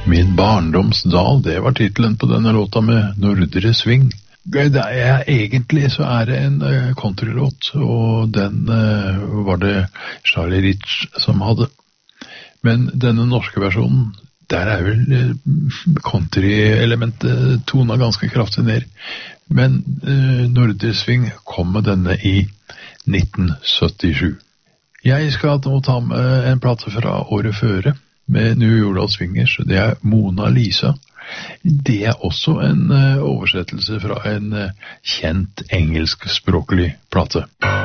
Min barndomsdal, det var titelen på denne låta med Nordre Sving. Egentlig så det en countrylåt, og den var det Charlie Rich som hadde. Men denne norske versjonen, der vel country-elementet tona ganske kraftig ned. Men Nordre Sving kom med denne i 1977. Jeg skal nå ta med en plate fra året føre med New Jordal Swingers. Det Mona Lisa. Det også en oversettelse fra en kjent engelskspråklig plate.